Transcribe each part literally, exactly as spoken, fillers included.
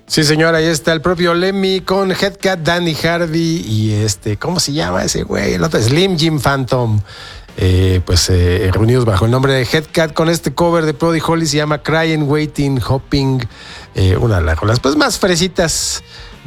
Sí, señora, ahí está el propio Lemmy con Headcat, Danny Hardy y este, ¿cómo se llama ese güey? El otro, Slim Jim Phantom. Eh, pues eh, reunidos bajo el nombre de Headcat con este cover de Buddy Holly, se llama Crying, Waiting, Hopping, eh, una de las rolas pues más fresitas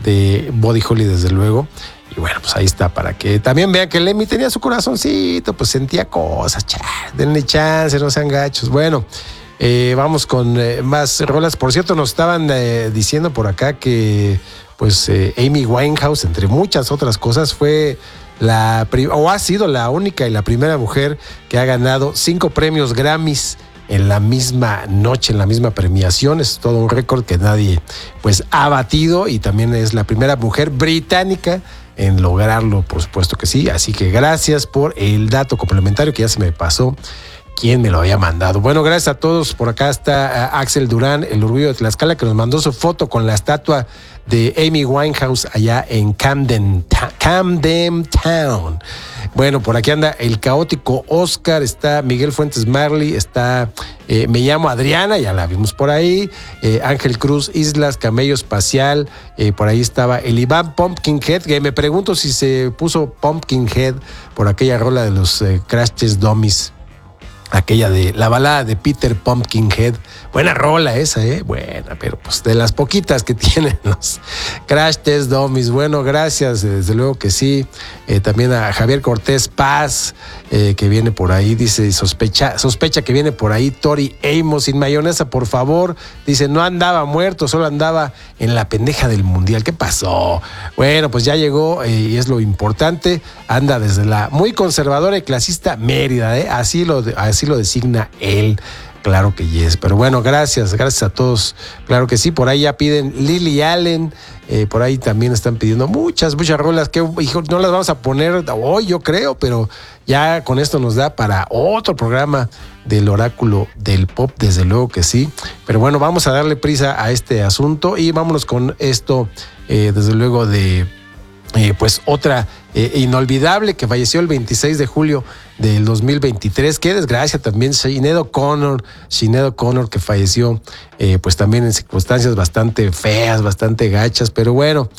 de Buddy Holly, desde luego. Y bueno, pues ahí está, para que también vean que Lemmy tenía su corazoncito, pues sentía cosas, chá, denle chance, no sean gachos. Bueno, eh, vamos con eh, más rolas. Por cierto, nos estaban eh, diciendo por acá que pues eh, Amy Winehouse, entre muchas otras cosas, fue la o ha sido la única y la primera mujer que ha ganado cinco premios Grammys en la misma noche, en la misma premiación. Es todo un récord que nadie pues ha batido, y también es la primera mujer británica en lograrlo, por supuesto que sí. Así que gracias por el dato complementario, que ya se me pasó quién me lo había mandado. Bueno, gracias a todos. Por acá está uh, Axel Durán, el orgullo de Tlaxcala, que nos mandó su foto con la estatua de Amy Winehouse allá en Camden, Camden Town. Bueno, por aquí anda el caótico Oscar, está Miguel Fuentes Marley, está eh, me llamo Adriana, ya la vimos por ahí, eh, Ángel Cruz Islas, Camello Espacial, eh, por ahí estaba el Iván Pumpkinhead, que me pregunto si se puso Pumpkinhead por aquella rola de los eh, Crash Test Dummies, aquella de la balada de Peter Pumpkinhead. Buena rola esa, ¿eh? Buena, pero pues de las poquitas que tienen los Crash Test Dummies. Bueno, gracias, desde luego que sí. Eh, también a Javier Cortés Paz, eh, que viene por ahí, dice, sospecha, sospecha que viene por ahí Tori Amos, sin mayonesa, por favor. Dice, no andaba muerto, solo andaba en la pendeja del mundial. ¿Qué pasó? Bueno, pues ya llegó, eh, y es lo importante. Anda desde la muy conservadora y clasista Mérida, ¿eh? Así lo, así lo designa él. Claro que yes, pero bueno, gracias, gracias a todos. Claro que sí, por ahí ya piden Lily Allen, eh, por ahí también están pidiendo muchas, muchas rolas que, hijo, no las vamos a poner hoy, yo creo, pero ya con esto nos da para otro programa del Oráculo del Pop, desde luego que sí. Pero bueno, vamos a darle prisa a este asunto y vámonos con esto, eh, desde luego de... Eh, pues otra eh, inolvidable que falleció el veintiséis de julio del dos mil veintitrés. Qué desgracia también, Sinéad O'Connor, Sinéad O'Connor, que falleció eh, pues también en circunstancias bastante feas, bastante gachas, pero bueno.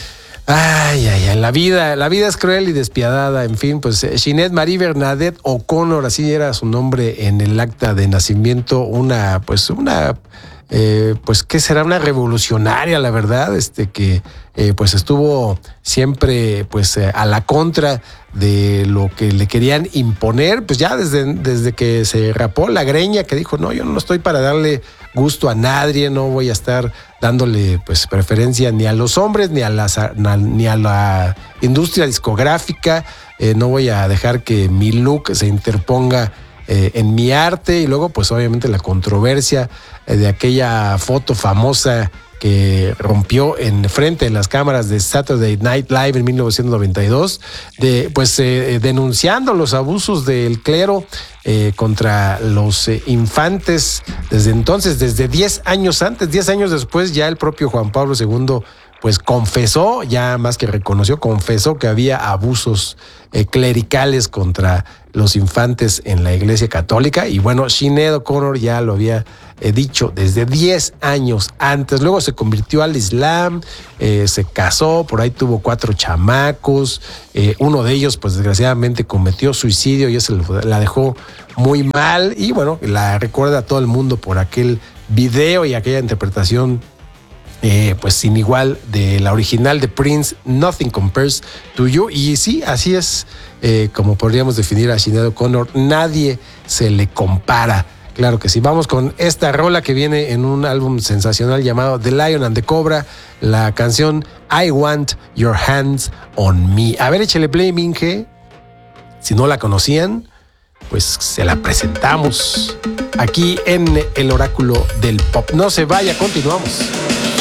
Ay, ay, ay, la vida, la vida es cruel y despiadada. En fin, pues Sinéad Marie Bernadette O'Connor, así era su nombre en el acta de nacimiento, una, pues una... Eh, pues qué será, una revolucionaria, la verdad, este que eh, pues estuvo siempre pues eh, a la contra de lo que le querían imponer, pues ya desde, desde que se rapó la greña, que dijo, no, yo no estoy para darle gusto a nadie, no voy a estar dándole pues preferencia ni a los hombres ni a, las, ni a la industria discográfica, eh, no voy a dejar que mi look se interponga Eh, en mi arte. Y luego pues obviamente la controversia eh, de aquella foto famosa que rompió en frente de las cámaras de Saturday Night Live en mil novecientos noventa y dos, de, pues eh, denunciando los abusos del clero eh, contra los eh, infantes. Desde entonces, desde diez años antes, diez años después, ya el propio Juan Pablo segundo pues confesó, ya más que reconoció, confesó que había abusos eh, clericales contra los infantes en la Iglesia Católica. Y bueno, Sinéad O'Connor ya lo había eh, dicho desde diez años antes. Luego se convirtió al Islam, eh, se casó, por ahí tuvo cuatro chamacos. Eh, uno de ellos, pues desgraciadamente, cometió suicidio y eso la dejó muy mal. Y bueno, la recuerda a todo el mundo por aquel video y aquella interpretación Eh, pues sin igual de la original de Prince, Nothing Compares to You. Y sí, así es eh, como podríamos definir a Sinéad O'Connor, nadie se le compara. Claro que sí. Vamos con esta rola que viene en un álbum sensacional llamado The Lion and the Cobra, la canción I Want Your Hands on Me. A ver, échale play, Minge. Si no la conocían, pues se la presentamos aquí en el Oráculo del Pop. No se vaya, continuamos.